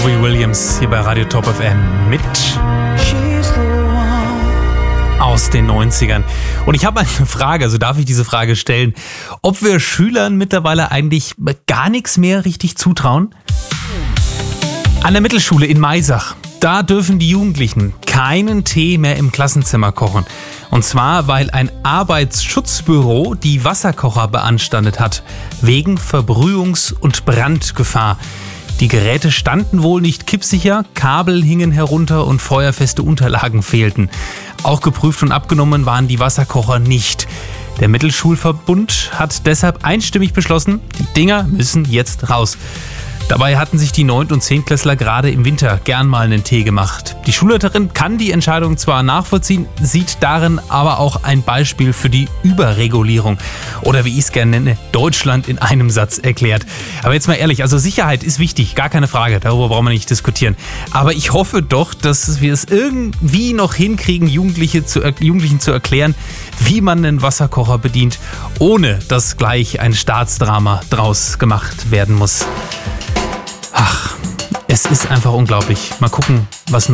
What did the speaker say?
Robbie Williams hier bei Radio Top FM mit aus den 90ern. Und ich habe eine Frage, also darf ich diese Frage stellen, ob wir Schülern mittlerweile eigentlich gar nichts mehr richtig zutrauen? An der Mittelschule in Maisach, da dürfen die Jugendlichen keinen Tee mehr im Klassenzimmer kochen. Und zwar, weil ein Arbeitsschutzbüro die Wasserkocher beanstandet hat, wegen Verbrühungs- und Brandgefahr. Die Geräte standen wohl nicht kippsicher, Kabel hingen herunter und feuerfeste Unterlagen fehlten. Auch geprüft und abgenommen waren die Wasserkocher nicht. Der Mittelschulverbund hat deshalb einstimmig beschlossen, die Dinger müssen jetzt raus. Dabei hatten sich die 9- und 10-Klässler gerade im Winter gern mal einen Tee gemacht. Die Schulleiterin kann die Entscheidung zwar nachvollziehen, sieht darin aber auch ein Beispiel für die Überregulierung. Oder wie ich es gerne nenne, Deutschland in einem Satz erklärt. Aber jetzt mal ehrlich, also Sicherheit ist wichtig, gar keine Frage, darüber brauchen wir nicht diskutieren. Aber ich hoffe doch, dass wir es irgendwie noch hinkriegen, Jugendlichen zu erklären, wie man einen Wasserkocher bedient, ohne dass gleich ein Staatsdrama draus gemacht werden muss. Ach, es ist einfach unglaublich. Mal gucken, was